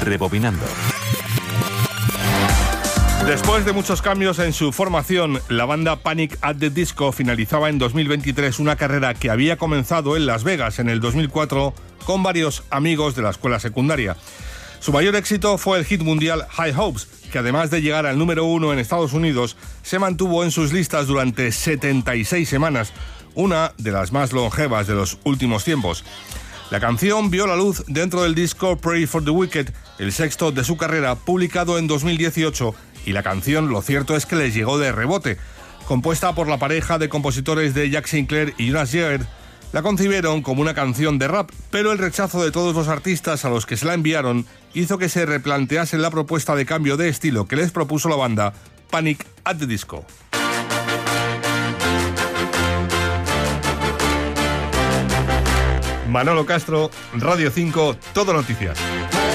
Rebobinando. Después de muchos cambios en su formación, la banda Panic at the Disco finalizaba en 2023 una carrera que había comenzado en Las Vegas en el 2004 con varios amigos de la escuela secundaria. Su mayor éxito fue el hit mundial High Hopes, que además de llegar al número 1 en Estados Unidos, se mantuvo en sus listas durante 76 semanas, una de las más longevas de los últimos tiempos. La canción vio la luz dentro del disco Pray for the Wicked, el sexto de su carrera, publicado en 2018, y la canción, lo cierto es que les llegó de rebote. Compuesta por la pareja de compositores de Jack Sinclair y Jonas Jared, la concibieron como una canción de rap, pero el rechazo de todos los artistas a los que se la enviaron hizo que se replanteasen la propuesta de cambio de estilo que les propuso la banda Panic at the Disco. Manolo Castro, Radio 5, Todo Noticias.